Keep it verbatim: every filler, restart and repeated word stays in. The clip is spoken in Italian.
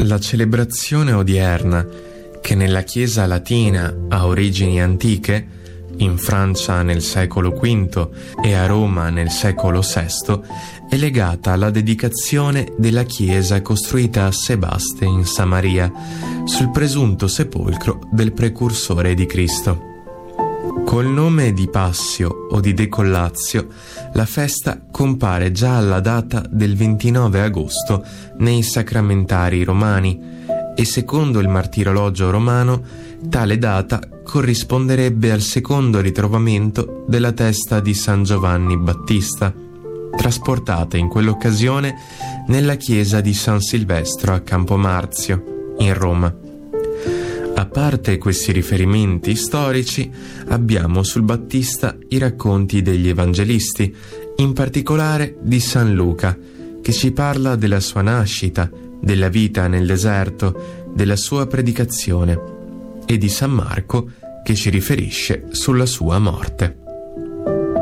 La celebrazione odierna, che nella Chiesa latina ha origini antiche, in Francia nel secolo quinto e a Roma nel secolo sesto, è legata alla dedicazione della chiesa costruita a Sebaste in Samaria, sul presunto sepolcro del precursore di Cristo. Col nome di Passio o di Decollazio, la festa compare già alla data del ventinove agosto nei sacramentari romani e secondo il martirologio romano tale data corrisponderebbe al secondo ritrovamento della testa di San Giovanni Battista, trasportata in quell'occasione nella chiesa di San Silvestro a Campomarzio, in Roma. A parte questi riferimenti storici, abbiamo sul Battista i racconti degli evangelisti, in particolare di San Luca, che ci parla della sua nascita, della vita nel deserto, della sua predicazione, e di San Marco, che ci riferisce sulla sua morte.